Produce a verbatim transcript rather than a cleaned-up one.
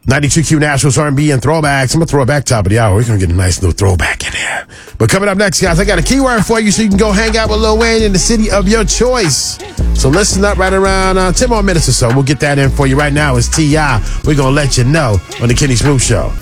ninety-two Q Nationals R and B and throwbacks. I'm going to throw it back top of the hour. We're going to get a nice little throwback in here. But coming up next, guys, I got a keyword for you so you can go hang out with Lil Wayne in the city of your choice. So listen up right around uh, ten more minutes or so. We'll get that in for you right now. It's T I. We're going to let you know on the Kenny Smooth Show.